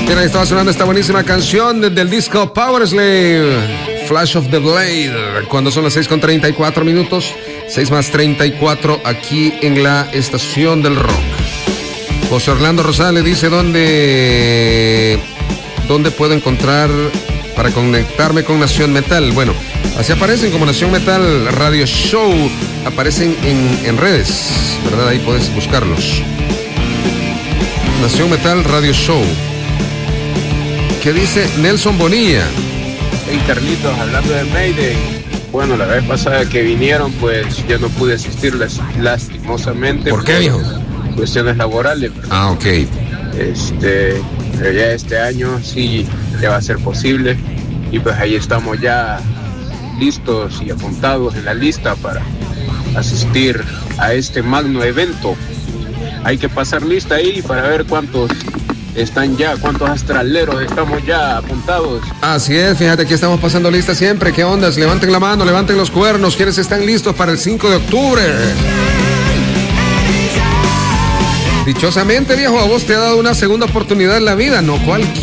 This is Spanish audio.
Bien, ahí estaba sonando esta buenísima canción del disco Powerslave, Flash of the Blade, cuando son las 6:34 minutos, 6:34 aquí en la estación del rock. José Orlando Rosales dice ¿dónde puedo encontrar para conectarme con Nación Metal? Bueno, así aparecen como Nación Metal Radio Show, aparecen en redes, ¿verdad? Ahí puedes buscarlos. Nación Metal Radio Show. ¿Qué dice Nelson Bonilla? Hey Carlitos, hablando de Mayday, bueno, la vez pasada que vinieron, pues yo no pude asistirles lastimosamente. ¿Por qué, viejo? Cuestiones laborales. Ah, ok. Pero ya este año sí ya va a ser posible y pues ahí estamos ya listos y apuntados en la lista para asistir a este magno evento. Hay que pasar lista ahí para ver cuántos están ya, cuántos astraleros estamos ya apuntados. Así es, fíjate, aquí estamos pasando lista siempre. ¿Qué ondas? Levanten la mano, levanten los cuernos. ¿Quiénes están listos para el 5 de octubre? Dichosamente, viejo, a vos te ha dado una segunda oportunidad en la vida, no cualquiera.